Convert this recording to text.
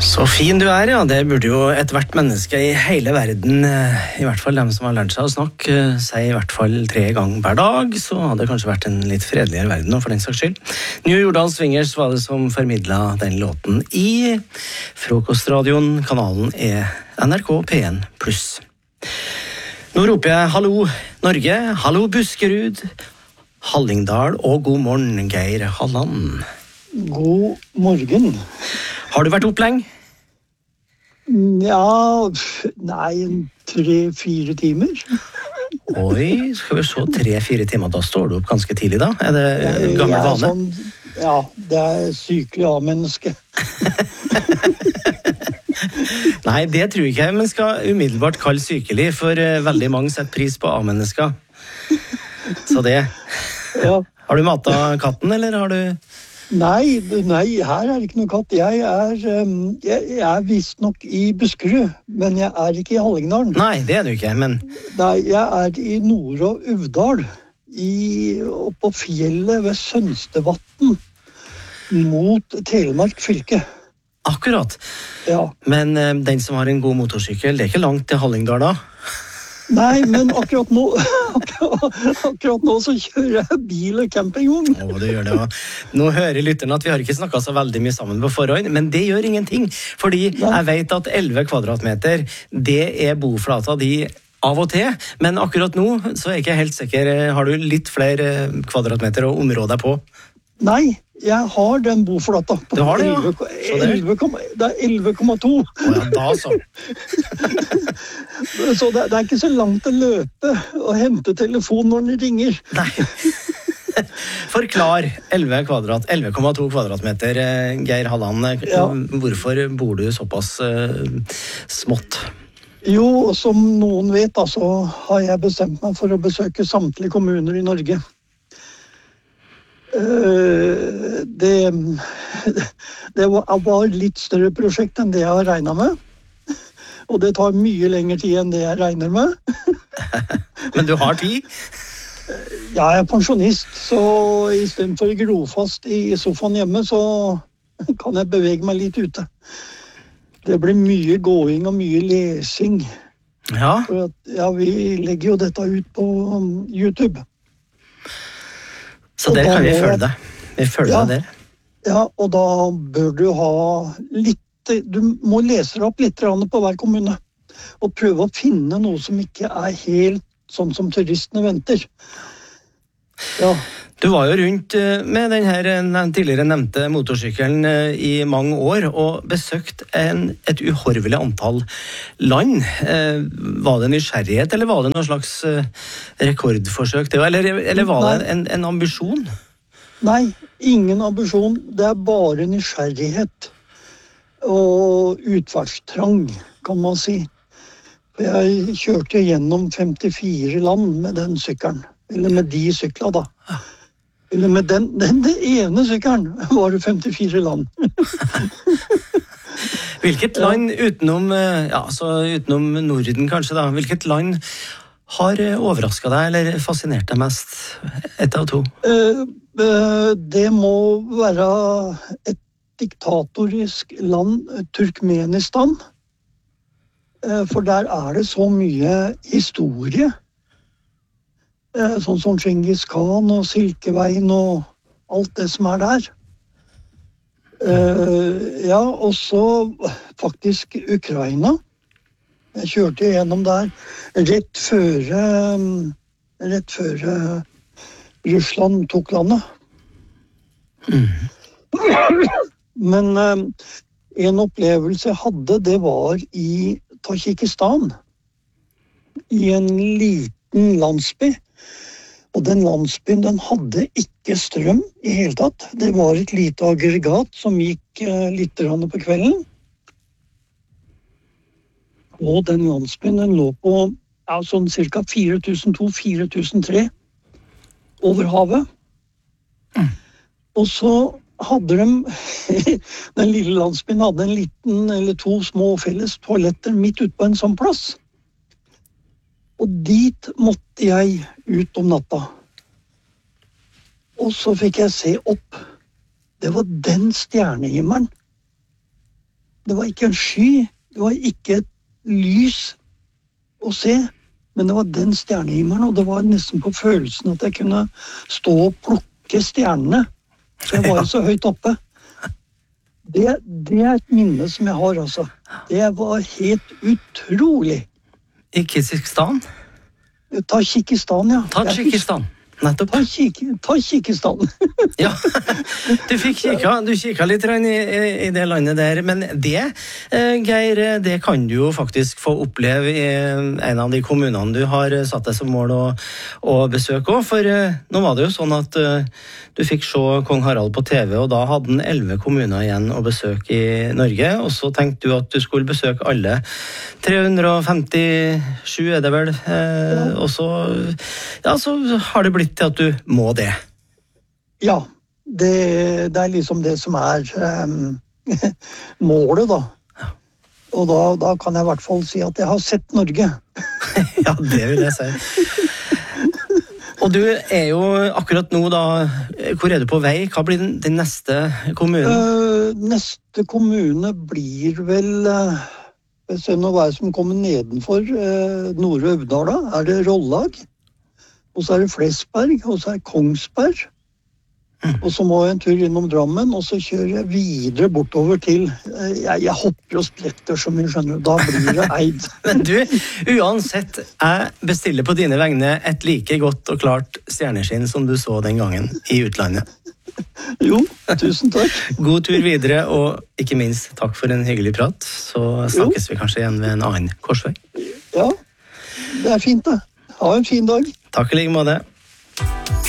Så fin du ja. Det burde jo et hvert menneske i hele verden, i hvert fall dem som har lært seg å snakke, si i hvert fall 3 ganger per dag, så hadde det kanskje vært en litt fredeligere verden, for den saks skyld. New Jordal Swingers var det som formidlet den låten i Frokostradioen. Kanalen NRK P1+. Nå roper jeg hallo Norge, hallo Buskerud, Hallingdal og god morgen Geir Halland. God morgen. Har du vært opp lenge? Ja, nei, 3-4 timer. Oi, skal vi se 3-4 timer, da står du opp ganske tidlig da? Det gammel vane? Sånn, ja, det sykelig A-menneske. Nei, det tror jeg ikke, men skal umiddelbart kalle sykelig, for veldig mange setter pris på A-mennesker. Så det. Ja. Har du matet katten, eller har du... Nei, her det ikke noe katt. Jeg visst nok i Buskerud, men jeg ikke i Hallingdalen. Nei, det du ikke, men... Nei, jeg i Nord- og Uvdal, oppå fjellet ved Sønstevatn, mot Telemark fylke. Akkurat. Ja. Men den som har en god motorsykkel, det ikke langt til Hallingdal da? Nei, men akkurat nå så kjører jeg bil og campingvogn. Det gjør det. Nå hører lytterne at vi har ikke snakket så veldig mye sammen på forhånd, men det gjør ingenting, fordi jeg vet at 11 kvadratmeter, det boflata di av og til, men akkurat nå så jeg ikke helt sikker, har du litt flere kvadratmeter å områ deg på? Nei, jeg har den boflata. Du har det, ja? Det 11,2. Ja, da så. Så det ikke så langt å løpe og hente telefon når den ringer. Nei. Forklar 11,2 kvadratmeter, Geir Halland. Ja. Hvorfor bor du såpass smått? Jo, som noen vet, så har jeg bestemt meg for å besøke samtlige kommuner i Norge. Det var litt større prosjekt enn det jeg har regnet med. Og det tar mye lengre tid enn det jeg regner med. Men du har tid? Ja, jeg pensjonist, så i stedet for å gro fast i sofaen hjemme, så kan jeg bevege meg litt ute. Det blir mye gåing og mye lesing. Ja. For vi legger jo dette ut på YouTube. Så der kan vi følge deg. Vi følger deg der. Ja, og da bør du ha litt, du må lese opp litt på hver kommune, og prøve å finne noe som ikke helt sånn som turistene venter. Ja. Du var jo rundt med den tidligere nevnte motorsykkelen i mange år, og besøkt et uhorvelig antall land. Var det nysgjerrighet, eller var det noen slags rekordforsøk? Eller var det en ambisjon? Nei, ingen ambisjon. Det bare nysgjerrighet og utfartstrang, kan man si. Jeg kjørte gjennom 54 land med den sykkelen, eller med de sykla da. Eller med den ene sykkelen var det 54 land. Hvilket land utenom Norden kanskje da, hvilket land har overrasket deg eller fascinert deg mest? 1 av 2? Det må være et diktatorisk land, Turkmenistan. For der det så mye historie. Sånn som Genghis Khan og Silkeveien og alt det som der. Ja, og så faktisk Ukraina. Jeg kjørte gjennom der rett før Russland tok landet. Men en opplevelse jeg hadde, det var i Tadsjikistan. I en liten landsby. Og den landsbyen, den hadde ikke strøm i hele tatt. Det var et lite aggregat som gikk litt på kvelden. Og den landsbyen, den lå på sånn cirka 4002-4003 over havet. Og så hadde den lille landsbyen hadde en liten eller 2 små felles toaletter midt ute på en sånn plass. Og dit måtte jeg ut om natta. Og så fikk jeg se opp. Det var den stjernehimmelen Det var ikke en sky, det var ikke et lys å se, men det var den stjernehimmelen, og det var nesten på følelsen at jeg kunne stå og plukke stjernene, så jeg var jo så høyt oppe. Det er et minne som jeg har, altså. Det var helt utrolig. I Kyrgyzstan? Tadsjikistan, ja. Tadsjikistan, nettopp. Tadsjikistan. Ja, du kikket litt i det landet der, men det, Geir, det kan du jo faktisk få oppleve i en av de kommunene du har satt deg som mål å besøke også, for nå var det jo sånn at du fikk se Kong Harald på TV, og da hadde han 11 kommuner igjen å besøke i Norge, og så tenkte du at du skulle besøke alle 357 er det vel, og så har det blitt til at du må det. Ja, det er liksom det som er målet, da. Ja. Og da kan jeg i hvert fall si at jeg har sett Norge. Ja, det vil jeg si. Og du er jo akkurat nå da, hvor er du på vei? Hva blir den neste kommunen? Neste kommune blir vel, se nå hva som kommer nedenfor Nordre Øvdala, er det Rollag, og så er det Flesberg, og så er det Kongsberg, og så må jeg en tur innom Drammen, og så kjører jeg videre bortover til, jeg hopper og spretter som jeg skjønner, da blir det Eid. Men du, uansett, jeg bestiller på dine vegne et like godt og klart stjerneskinn som du så den gangen i utlandet. Jo, tusen takk. God tur videre, og ikke minst takk for en hyggelig prat, så snakkes vi kanskje igjen ved en annen korsvei. Ja, det er fint da. Ha en fin dag. Takk i like måte.